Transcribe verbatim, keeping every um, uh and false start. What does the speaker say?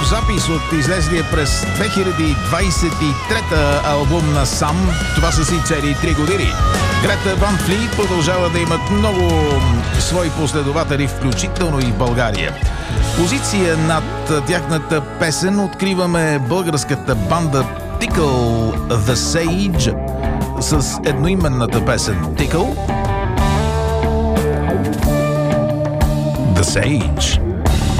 нов запис от излезлия през две хиляди двадесет и трета албум на Сам. Това са си цели три години. Грета Ван Флит продължава да имат много свои последователи, включително и в България. Позиция над тяхната песен откриваме българската банда Tickle the Sage с едноименната песен Tickle the Sage.